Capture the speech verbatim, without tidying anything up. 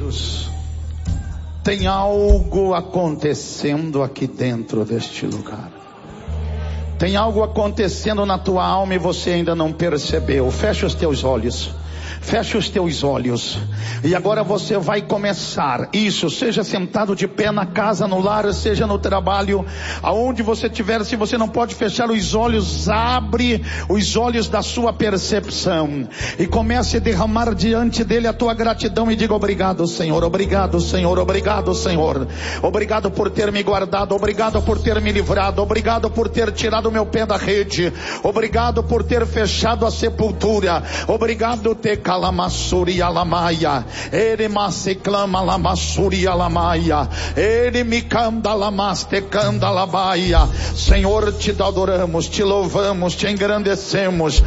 Queridos, tem algo acontecendo aqui dentro deste lugar. Tem algo acontecendo na tua alma e você ainda não percebeu. Fecha os teus olhos. Feche os teus olhos. E agora você vai começar. Isso, seja sentado de pé na casa, no lar, seja no trabalho, aonde você estiver. Se você não pode fechar os olhos, abre os olhos da sua percepção e comece a derramar diante dele a tua gratidão e diga: obrigado, Senhor, obrigado, Senhor, obrigado, Senhor, obrigado por ter me guardado, obrigado por ter me livrado, obrigado por ter tirado o meu pé da rede, obrigado por ter fechado a sepultura, obrigado te calamassuri alamaia, ele mas clama lamassuri alamaia, ele me canda lamaste canda labaia. Senhor, te adoramos, te louvamos, te engrandecemos.